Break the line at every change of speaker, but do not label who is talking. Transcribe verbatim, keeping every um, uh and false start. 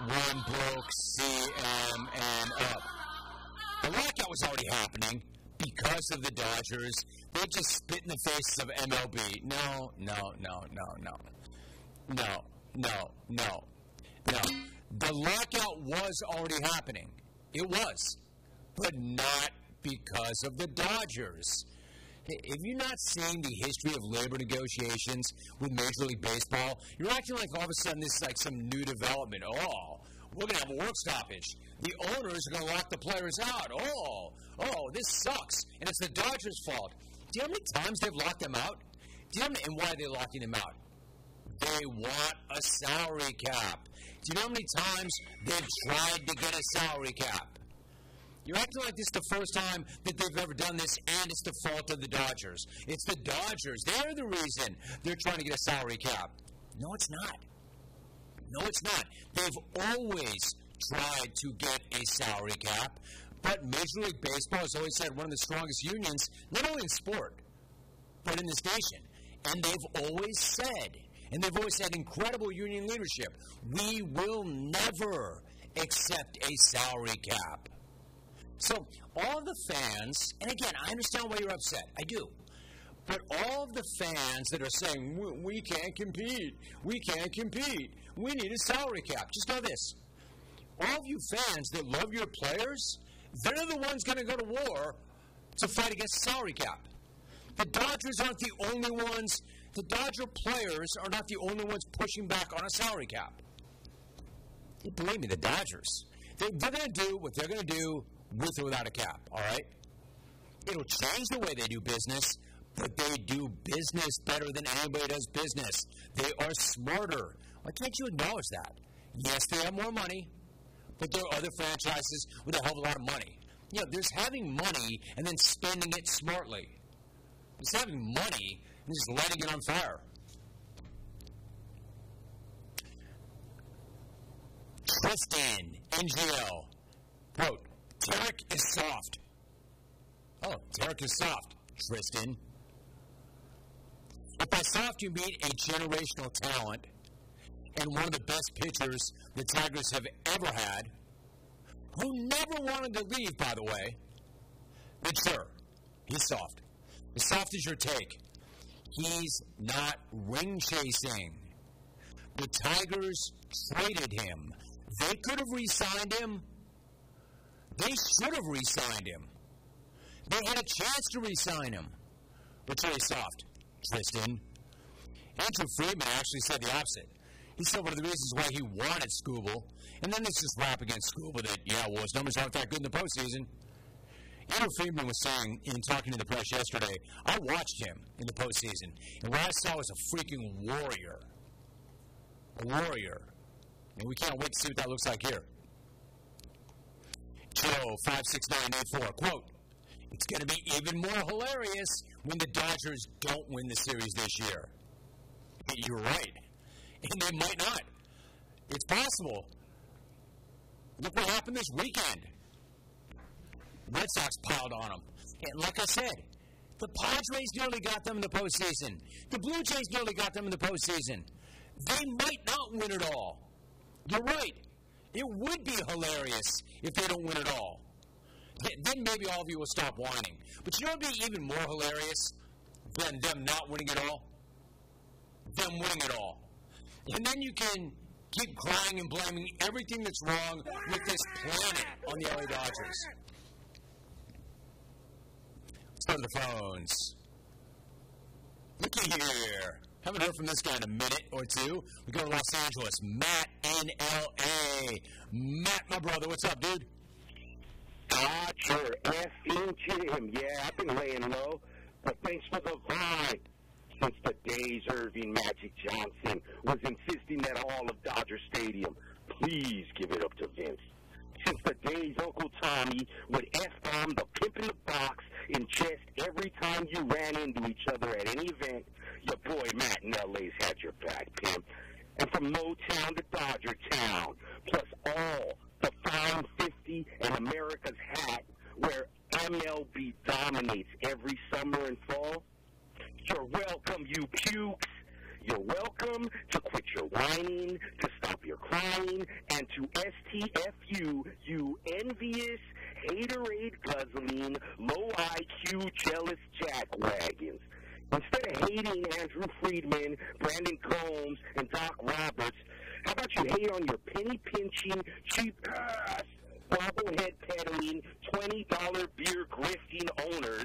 one broke C M and up. The lockout was already happening because of the Dodgers. They just spit in the faces of M L B. No, no, no, no, no. No, no, no, no. The lockout was already happening. It was. But not because of the Dodgers. Have you not seen the history of labor negotiations with Major League Baseball? You're acting like all of a sudden this is like some new development. Oh, we're going to have a work stoppage. The owners are going to lock the players out. Oh, oh, this sucks. And it's the Dodgers' fault. Do you know how many times they've locked them out? Do you know how many, and why are they locking them out? They want a salary cap. Do you know how many times they've tried to get a salary cap? You're acting like this is the first time that they've ever done this, and it's the fault of the Dodgers. It's the Dodgers. They're the reason they're trying to get a salary cap. No, it's not. No, it's not. They've always tried to get a salary cap, but Major League Baseball has always had one of the strongest unions, not only in sport, but in this nation. And they've always said, and they've always had incredible union leadership, we will never accept a salary cap. So all of the fans, and again, I understand why you're upset. I do. But all of the fans that are saying, we, we can't compete, we can't compete, we need a salary cap. Just know this. All of you fans that love your players, they're the ones going to go to war to fight against the salary cap. The Dodgers aren't the only ones, the Dodger players are not the only ones pushing back on a salary cap. You believe me, the Dodgers, they're, they're going to do what they're going to do with or without a cap, all right? It'll change the way they do business, but they do business better than anybody does business. They are smarter. Why can't you acknowledge that? Yes, they have more money, but there are other franchises with a hell of a lot of money. You know, there's having money and then spending it smartly. There's having money and just letting it on fire. Tristan, N G L, quote, Derek is soft. Oh, Derek is soft, Tristan. If by soft you mean a generational talent and one of the best pitchers the Tigers have ever had, who never wanted to leave, by the way, then sure, he's soft. As soft as your take. He's not ring chasing. The Tigers traded him. They could have re-signed him. They should have re-signed him. They had a chance to re-sign him. But you're soft, Tristan. Andrew Friedman actually said the opposite. He said one of the reasons why he wanted Skubal, and then this is rap against Skubal that, yeah, well, his numbers aren't that good in the postseason. Andrew Friedman was saying in talking to the press yesterday, I watched him in the postseason, and what I saw was a freaking warrior. A warrior. And we can't wait to see what that looks like here. Joe five six nine eight four, quote, it's going to be even more hilarious when the Dodgers don't win the series this year. You're right. And they might not. It's possible. Look what happened this weekend. Red Sox piled on them. And like I said, the Padres nearly got them in the postseason. The Blue Jays nearly got them in the postseason. They might not win it all. You're right. It would be hilarious if they don't win it all. Then maybe all of you will stop whining. But you know what would be even more hilarious than them not winning it all? Them winning it all. And then you can keep crying and blaming everything that's wrong with this planet on the L A Dodgers. Let's go to the phones. Looky here. Haven't heard from this guy in a minute or two. We go to Los Angeles. Matt in L A. Matt, my brother, what's up, dude?
Dodger effing Jim. Yeah, I've been laying low, but thanks for the vibe. Since the days Irving Magic Johnson was insisting that all of Dodger Stadium, please give it up to Vince. Since the days Uncle Tommy would F-bomb the pimp in the box in chest every time you ran into each other at any event, your boy Matt in L A's had your back, pimp. And from Motown to Dodger Town, plus all the Fine fifty and America's Hat, where M L B dominates every summer and fall, you're welcome, you pukes. You're welcome to quit your whining, to stop your crying, and to S T F U, you envious, haterade guzzling, low I Q, jealous jackwagons. Instead of hating Andrew Friedman, Brandon Combs, and Doc Roberts, how about you hate on your penny-pinching, cheap ass, bobblehead peddling, twenty dollar beer grifting owners